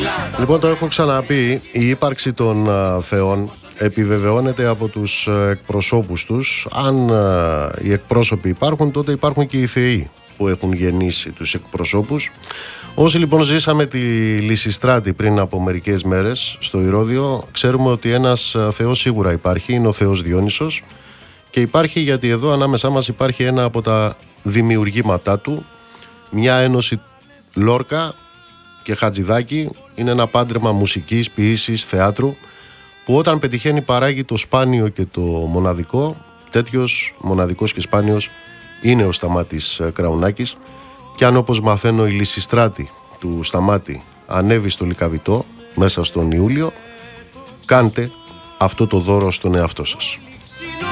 Λοιπόν, το έχω ξαναπεί, η ύπαρξη των θεών επιβεβαιώνεται από τους εκπροσώπους τους. Αν οι εκπρόσωποι υπάρχουν, τότε υπάρχουν και οι θεοί που έχουν γεννήσει τους εκπροσώπους. Όσοι λοιπόν ζήσαμε τη Λυσιστράτη πριν από μερικές μέρες στο Ηρώδειο, ξέρουμε ότι ένας θεός σίγουρα υπάρχει, είναι ο θεός Διόνυσος, και υπάρχει γιατί εδώ ανάμεσά μας υπάρχει ένα από τα δημιουργήματά του, μια ένωση Λόρκα και Χατζηδάκη. Είναι ένα πάντρεμα μουσικής, ποίησης, θεάτρου, που όταν πετυχαίνει παράγει το σπάνιο και το μοναδικό. Τέτοιος μοναδικός και σπάνιος είναι ο Σταμάτης Κραουνάκης. Και αν, όπως μαθαίνω, η Λυσιστράτη του Σταμάτη ανέβει στο Λυκαβητό μέσα στον Ιούλιο, κάντε αυτό το δώρο στον εαυτό σας.